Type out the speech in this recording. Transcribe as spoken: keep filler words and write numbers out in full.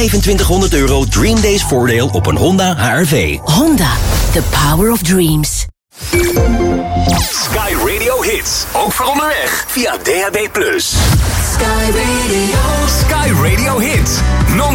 vijfentwintighonderd euro Dream Days voordeel op een Honda H R V. Honda, the power of dreams. Sky Radio Hits. Ook voor onderweg via D A B plus. Sky Radio. Sky Radio Hits. Non